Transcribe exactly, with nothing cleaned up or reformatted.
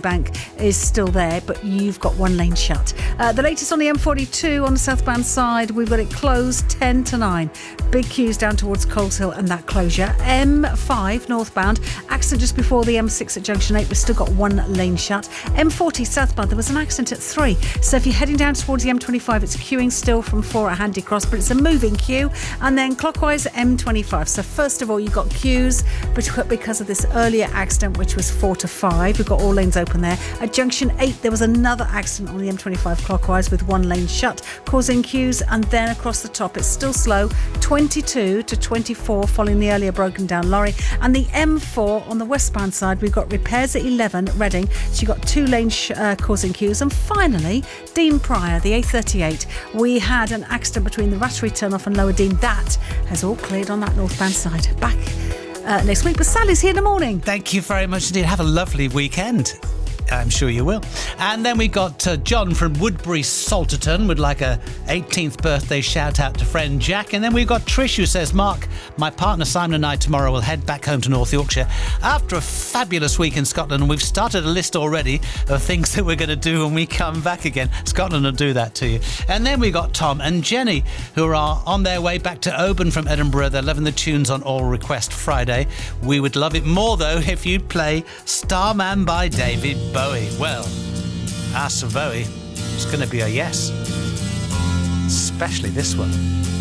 Meadowbank is still there, but you've got one lane shut. Uh, the latest on the M forty-two on the southbound side, we've got it closed ten to nine. Big queues down towards Coles Hill and that closure. M five northbound, accident just before the M six at junction eight. We've still got one lane shut. M forty southbound, there was an accident at three. So if you're heading down towards the M twenty-five, it's queuing still from four at Handy Cross, but it's a moving queue. And then clockwise M twenty-five. So first of all, you've got queues because of this earlier accident, which was four to five. We've got all lanes open there. At junction eight, there was another accident on the M twenty-five clockwise with one lane shut, causing queues. And then across the top, it's still slow, twenty-two to twenty-four, following the earlier broken down lorry. And the M four on the westbound side, we've got repairs at eleven, Reading. So you've got two lanes sh- uh, causing queues. And finally, Dean Pryor, the A thirty-eight. We had an accident between the Rattery turnoff and Lower Dean. That has all cleared on that northbound side. Back uh, next week, but Sally's here in the morning. Thank you very much indeed. Have a lovely weekend. I'm sure you will. And then we got uh, John from Woodbury Salterton would like a eighteenth birthday shout out to friend Jack. And then we've got Trish who says, Mark, my partner Simon and I tomorrow will head back home to North Yorkshire after a fabulous week in Scotland, and we've started a list already of things that we're going to do when we come back again. Scotland will do that to you. And then we got Tom and Jenny who are on their way back to Oban from Edinburgh. They're loving the tunes on All Request Friday. We would love it more though if you'd play Starman by David Bowie. Well, ask for Bowie, it's going to be a yes. Especially this one.